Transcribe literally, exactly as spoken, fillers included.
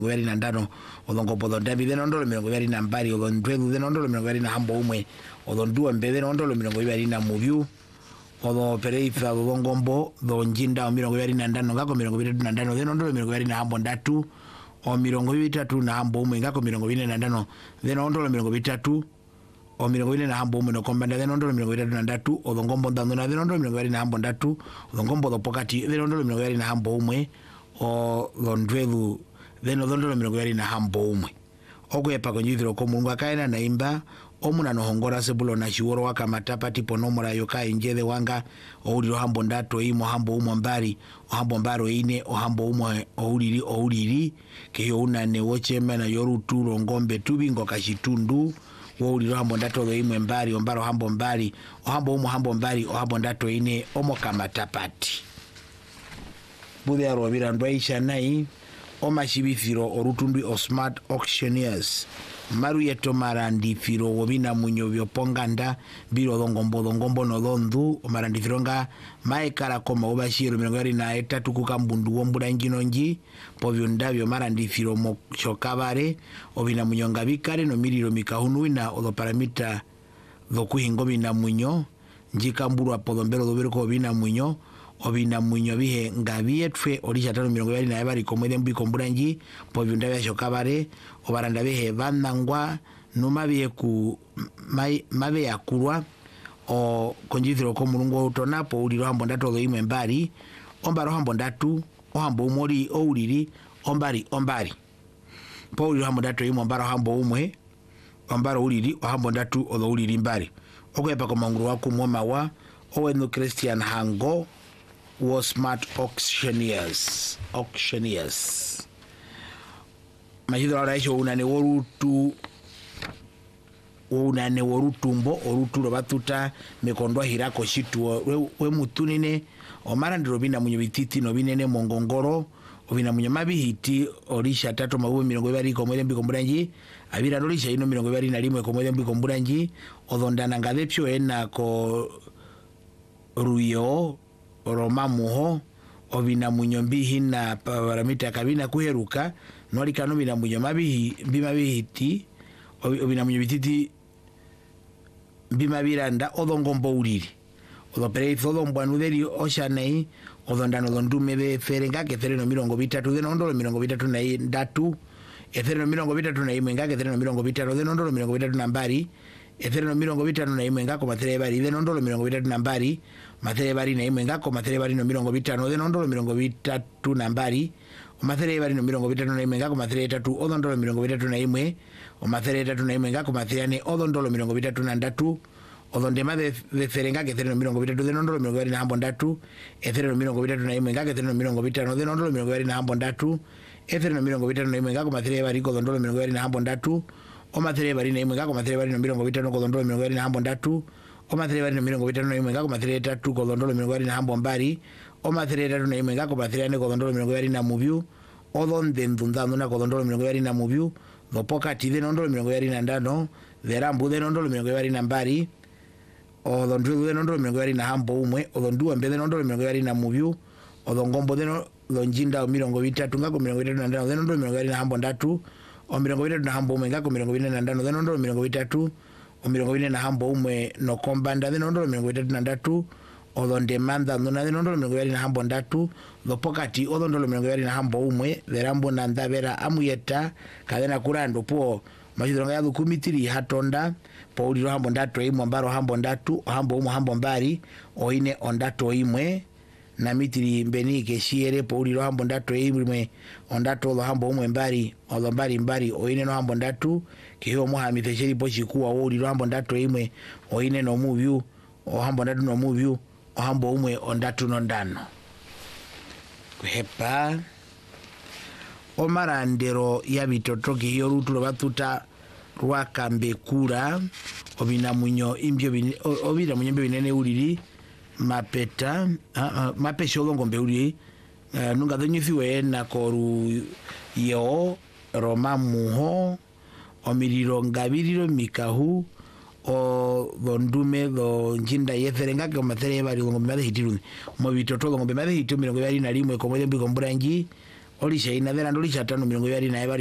ibiri na ndano odhongombo dhondabi dhenondo mirongo ibiri na mbari odhondwedu dhenondo mirongo ibiri na hambo umwe odhondua mbe dhenondo mirongo ibiri na muvyu odho pereifa odhongombo dhonjinda mirongo ibiri na ndano ngako mirongo ibiri na ndano dhenondo mirongo ibiri na hambo ndatu o mirongo ibiri tatu na hambo umwe ngako mirongo ibiri na ndano dhenondo mirongo ibiri tatu o mirongo ibiri na hambo umwe no kombanda dhenondo mirongo ibiri na ndatu odhongombo ndandona dhenondo mirongo ibiri na hambo ndatu odhongombo dhopokati dhenondo mirongo ibiri na hambo umwe o dhondwedu dheno dhondolo mirongo ibiri na hambo umwe okwepa konjithiro ko Mulungu akaena na imba omuna no hongora sebulo na shiworo wakamata tipo nomora yoka injethe wanga ouliro hambo ndato imo hambo umwe mbari o hambo mbaro ine o hambo umwe ouliri ouliri keyo unane wochema na yoruturo ngombe tubingo kashitundu ouliro hambo ndato do imwe mbari ombaro hambo mbari o hambo umwe hambo mbari o hambo ndato ine omo kamata pati bude arobira ndwaisha nai omashibifiro orutumbi o smart auctioneers maru yeto marandi firo wobina munyo byoponganda biro dhongombo dhongombo no dhondu omarandi fironga maekara koma obashiro mirongo ibiri na etatu kukambundu wombura njinonji povyo ndabyo marandi firo mo chokabare obina munyo ngabikare no miriro mikahunuina odoparamita dhokuhingo bina munyo njikamburu apodhombero dhobiriko obina munyo obina munyo bihe ngabietwe orisha tano mirongo ibiri na ebari komwede mbi komburanji povyo ndabya chokabare obaranda bihe bandangwa numa bihe ku mai mabe yakurwa o konjithiro ko Mulungu utonapo uliro hambo ndatu imwe mbari ombaro hambo ndatu o hambo umori ouliri ombari ombari po uliro hambo ndatu imwe ombaro hambo umwe ombaro uliri o hambo ndatu o uliri mbari okwepa ko manguru wako mwomawa owenu Christian Hango was smart auctioneers auctioneers majidro ara isho unane worutu unane worutumbo oruturo batuta mekondwa hirako shitu we, we mutunine omara ndiro bina munyo bititi no binene mongongoro obina munyo mabihiti orisha tatu mabu mirongo ibiri komwede mbi komburanji abira rorisha ino mirongo ibiri na limwe komwede mbi komburanji odondana ngadepyo ena ko ruyo Roma muho obina munyo mbihi na paramita kabina kuheruka nori kanu bina munyo mabihi bima bihiti obina munyo bititi bima biranda odongombo uliri odopere todo mbwanuderi oshanei odondano dondume be ferenga ke tereno mirongo bitatu de nondolo mirongo bitatu na ndatu ethereno mirongo bitatu na imwe ngake tereno mirongo bitatu de nondolo mirongo bitatu na mbari ethereno mirongo bitatu na imwe ngako matere bari de nondolo mirongo bitatu na mbari matere bari na imwe ngako matere bari no mirongo bitano de nondolo mirongo bitatu na mbari matere bari no mirongo bitatu na imwe ngako matere tatu odondolo mirongo bitatu na imwe o matere tatu na imwe ngako matere ne odondolo mirongo bitatu na ndatu odonde made de ferenga ke tereno mirongo bitatu de nondolo mirongo ibiri na hambo ndatu ethereno mirongo bitatu na imwe ngake tereno mirongo bitano de nondolo mirongo ibiri na hambo ndatu ethereno mirongo bitatu na imwe ngako matere bari ko dondolo mirongo ibiri na hambo ndatu o matere bari na imwe ngako matere bari no mirongo bitano ko dondolo mirongo ibiri na hambo ndatu o matere bari no mirongo bitano na imwe ngako matere tatu ko dondolo mirongo ibiri na hambo mbari o matere tatu na imwe ngako matere ne ko dondolo mirongo ibiri na muvyu odonde ndundano na ko dondolo mirongo ibiri na muvyu dopokati de nondolo mirongo ibiri na ndano verambu de nondolo mirongo ibiri na mbari odondru de nondolo mirongo ibiri na hambo umwe odondua mbe de nondolo mirongo ibiri na muvyu odongombo de lonjinda mirongo bitatu ngako mirongo bitatu na ndano de nondolo mirongo ibiri na hambo ndatu o mirongo bitatu na hambo umwe ngako mirongo ibiri na ndano de nondolo mirongo bitatu o mirongo ibiri na hambo umwe no kombanda de nondolo mirongo bitatu na ndatu odonde manda ndona de nondolo mirongo ibiri na hambo ndatu dopokati odondolo mirongo ibiri na hambo umwe verambo na ndabera amuyeta kadena kurando po majidronga ya dukumitiri hatonda po uliro hambo ndatu imwe mbaro hambo ndatu hambo umwe hambo mbari oine ondatu imwe na mitiri mbeni keshiere po uliro hambo ndatu imwe ondatu lo hambo umwe mbari olo mbari mbari oine no hambo ndatu kiho moha mitesheri po chikuwa o uliro hambo ndatu imwe oine no muvyu o hambo ndatu no muvyu o hambo umwe ondatu no ndano kuhepa o marandero ya bitoto kiyo rutu batuta rwakambekura obina munyo imbyo bine obina munyo imbyo binene uliri mapeta uh, uh, mapesho ngombe uliri uh, nunga donyifiwe na koru yo Roma muho omiriro ngabiriro mikahu o dondume do njinda yeferenga ke matere bari ngombe made hitiru mo bitoto ngombe made hitu mirongo ibiri na rimwe komwe mbi komburanji olisha ina vera ndolisha tano mirongo ibiri na ibiri